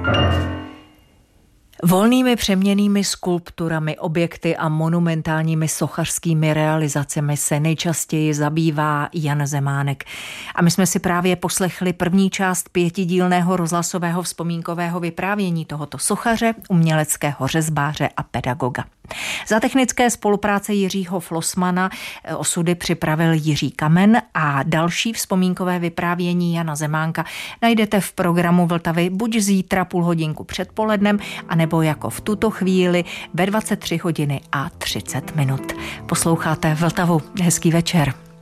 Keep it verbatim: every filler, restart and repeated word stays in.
Volnými přeměnnými skulpturami, objekty a monumentálními sochařskými realizacemi se nejčastěji zabývá Jan Zemánek. A my jsme si právě poslechli první část pětidílného rozhlasového vzpomínkového vyprávění tohoto sochaře, uměleckého řezbáře a pedagoga. Za technické spolupráce Jiřího Flossmana osudy připravil Jiří Kamen a další vzpomínkové vyprávění Jana Zemánka najdete v programu Vltavy buď zítra půl hodinku předpolednem, anebo jako v tuto chvíli ve dvacet tři hodiny a třicet minut. Posloucháte Vltavu. Hezký večer.